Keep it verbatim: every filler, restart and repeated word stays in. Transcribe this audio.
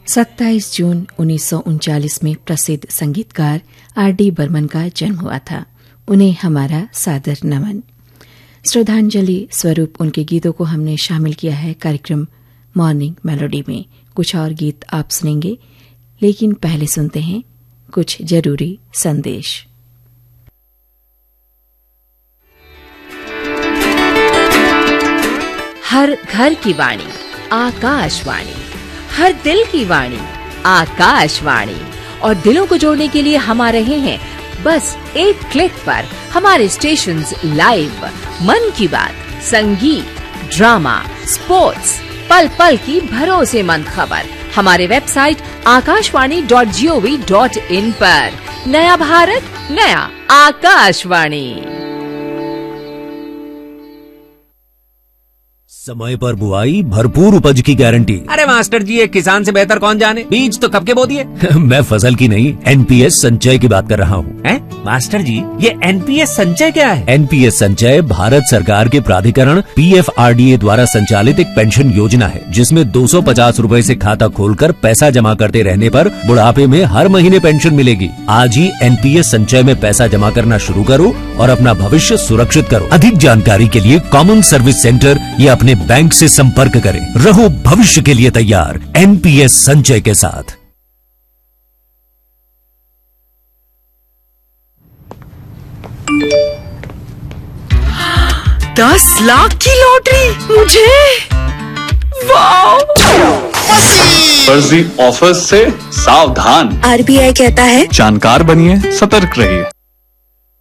सत्ताईस जून उन्नीस सौ उनचालीस में प्रसिद्ध संगीतकार आर डी बर्मन का जन्म हुआ था। उन्हें हमारा सादर नमन। श्रद्धांजलि स्वरूप उनके गीतों को हमने शामिल किया है कार्यक्रम मॉर्निंग मेलोडी में। कुछ और गीत आप सुनेंगे, लेकिन पहले सुनते हैं कुछ जरूरी संदेश। हर घर की वाणी आकाशवाणी, हर दिल की वाणी आकाशवाणी। और दिलों को जोड़ने के लिए हम आ रहे हैं बस एक क्लिक पर। हमारे स्टेशंस लाइव, मन की बात, संगीत, ड्रामा, स्पोर्ट्स, पल पल की भरोसेमंद खबर हमारे website Akashvani dot G O V dot in पर। नया भारत, नया आकाशवाणी। समय पर बुआई, भरपूर उपज की गारंटी। अरे मास्टर जी, एक किसान से बेहतर कौन जाने? बीज तो कब के बो दिए? मैं फसल की नहीं, एन पी एस संचय की बात कर रहा हूँ। हैं? मास्टर जी, ये एन पी एस संचय क्या है? एन पी एस संचय भारत सरकार के प्राधिकरण P F R D A द्वारा संचालित एक पेंशन योजना है, जिसमें दो सौ पचास रूपए से खाता खोलकर पैसा जमा करते रहने पर बुढ़ापे में हर महीने पेंशन मिलेगी। आज ही एन पी एस संचय में पैसा जमा करना शुरू करो और अपना भविष्य सुरक्षित करो। अधिक जानकारी के लिए कॉमन सर्विस सेंटर या अपने बैंक से संपर्क करें। रहो भविष्य के लिए तैयार एन पी एस संचय के साथ। दस लाख की लॉटरी मुझे, वाह! फर्जी ऑफर्स से सावधान। आर बी आई कहता है जानकार बनिए, सतर्क रहिए।